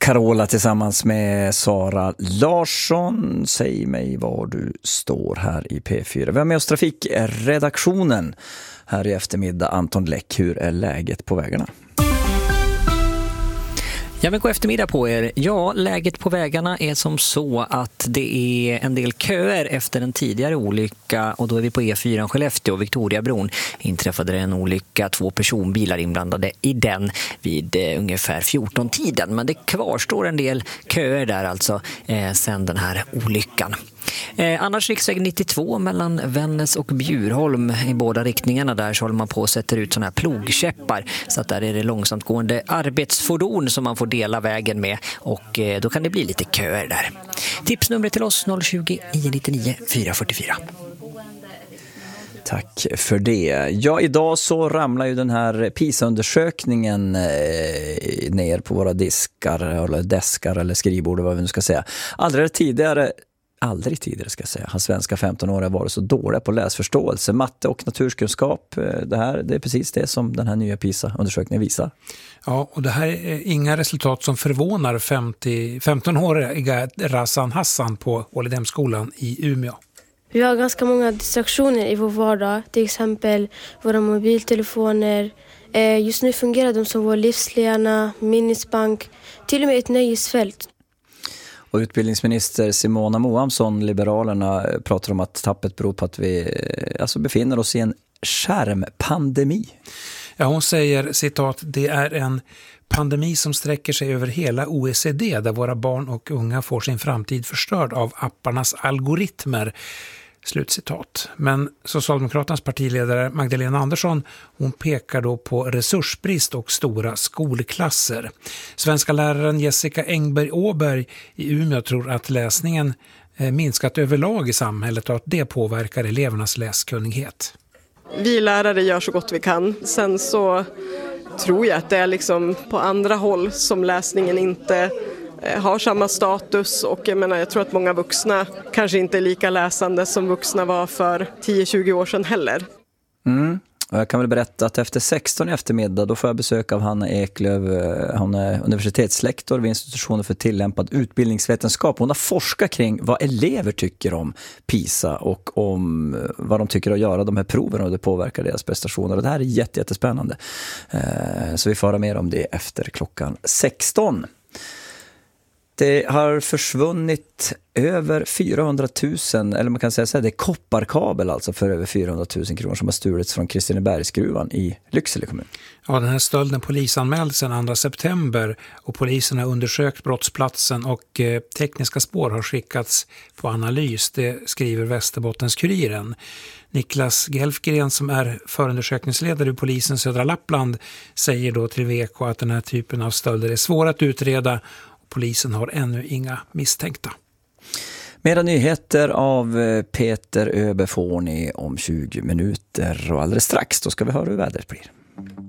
Carola tillsammans med Sara Larsson. Säg mig var du står här i P4. Vi har med oss trafikredaktionen här i eftermiddag. Anton Läck, hur är läget på vägarna? Ja, men god eftermiddag på er. Ja, läget på vägarna är som så att det är en del köer efter en tidigare olycka, och då är vi på E4 Skellefteå och Victoriabron. Inträffade det en olycka, 2 personbilar inblandade i den vid ungefär 14-tiden. Men det kvarstår en del köer där alltså sedan den här olyckan. Annars riksväg 92 mellan Vännäs och Bjurholm i båda riktningarna, där så håller man på och sätter ut såna här plogkäppar, så att där är det långsamt gående arbetsfordon som man får dela vägen med, och då kan det bli lite köer där. Tipsnumret till oss 020 999 444. Tack för det. Ja, idag så ramlar ju den här PISA-undersökningen ner på våra diskar eller deskar eller skrivbord, vad vi nu ska säga. Aldrig tidigare ska jag säga, har svenska 15-åriga varit så dåliga på läsförståelse, matte och naturkunskap. Det är precis det som den här nya PISA-undersökningen visar. Ja, och det här är inga resultat som förvånar 15-åriga Razan Hassan på Ålidhemskolan i Umeå. Vi har ganska många distraktioner i vår vardag, till exempel våra mobiltelefoner. Just nu fungerar de som vår livslena, minnesbank, till och med ett nöjesfält. Och utbildningsminister Simona Moamsson, Liberalerna, pratar om att tappet beror på att vi befinner oss i en skärmpandemi. Ja, hon säger, citat, det är en pandemi som sträcker sig över hela OECD, där våra barn och unga får sin framtid förstörd av apparnas algoritmer. Slutcitat. Men Socialdemokraternas partiledare Magdalena Andersson, hon pekar då på resursbrist och stora skolklasser. Svenska läraren Jessica Engberg-Åberg i Umeå tror att läsningen minskat överlag i samhället och att det påverkar elevernas läskunnighet. Vi lärare gör så gott vi kan. Sen så tror jag att det är liksom på andra håll som läsningen inte har samma status, och jag tror att många vuxna kanske inte är lika läsande som vuxna var för 10-20 år sedan heller. Och jag kan väl berätta att efter 16 i eftermiddag då får jag besök av Hanna Eklöf. Hon är universitetslektor vid institutionen för tillämpad utbildningsvetenskap. Hon har forskat kring vad elever tycker om PISA och om vad de tycker att göra de här proven och det påverkar deras prestationer. Och det här är jättespännande. Så vi får höra mer om det efter klockan 16. Det har försvunnit över 400 000, eller man kan säga så här, det är kopparkabel alltså för över 400 000 kronor som har stulits från Kristinebergsgruvan i Lycksele kommun. Ja, den här stölden polisanmäldes den 2 september och polisen har undersökt brottsplatsen och tekniska spår har skickats på analys, det skriver Västerbottens-Kuriren. Niklas Gelfgren som är förundersökningsledare i polisen Södra Lappland säger då till VK att den här typen av stölder är svår att utreda. Polisen har ännu inga misstänkta. Mera nyheter av Peter Öbe får ni om 20 minuter och alldeles strax då ska vi höra hur vädret blir.